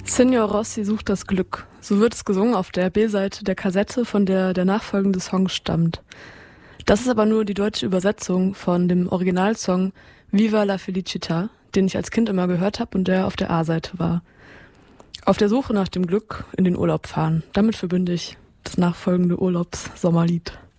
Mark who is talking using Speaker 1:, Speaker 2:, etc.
Speaker 1: Signor Rossi sucht das Glück. So wird es gesungen auf der B-Seite der Kassette, von der der nachfolgende Song stammt. Das ist aber nur die deutsche Übersetzung von dem Originalsong Viva la Felicità, den ich als Kind immer gehört habe und der auf der A-Seite war. Auf der Suche nach dem Glück in den Urlaub fahren. Damit verbinde ich das nachfolgende Urlaubssommerlied.